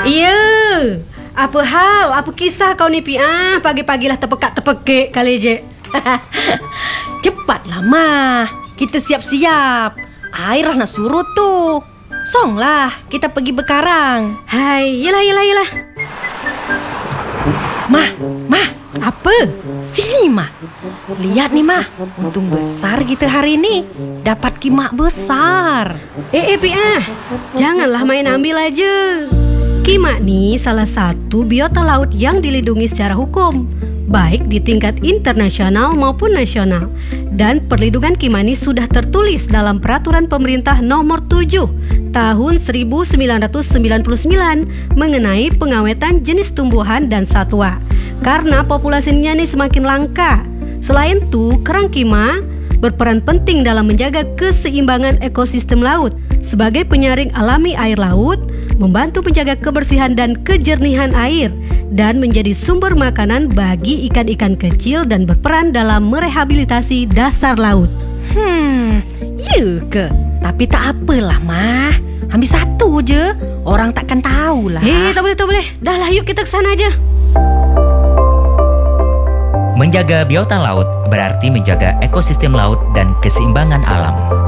Iya. Apa hal? Apa kisah kau ni, Pi? Pagi-pagilah terpekak-terpekik kali je. Cepatlah, Ma. Kita siap-siap. Air nak surut tu. Songlah, kita pergi berkarang. Hai, yelah. Ma. Apa? Sini, Ma. Lihat ni, Ma. Untung besar kita hari ni. Dapat kimak besar. Pi, janganlah main ambil aja. Kimak ni salah satu biota laut yang dilindungi secara hukum, baik di tingkat internasional maupun nasional. Dan perlindungan kimak ni sudah tertulis dalam Peraturan Pemerintah Nomor 7 Tahun 1999 mengenai pengawetan jenis tumbuhan dan satwa. Karena populasinya ni semakin langka. Selain itu, kerang kimak berperan penting dalam menjaga keseimbangan ekosistem laut sebagai penyaring alami air laut, membantu menjaga kebersihan dan kejernihan air, dan menjadi sumber makanan bagi ikan-ikan kecil dan berperan dalam merehabilitasi dasar laut. Ya ke? Tapi tak apalah, Ma. Ambil satu je. Orang takkan tahulah. Tak boleh. Dah lah, yuk kita ke sana aja. Menjaga biota laut berarti menjaga ekosistem laut dan keseimbangan alam.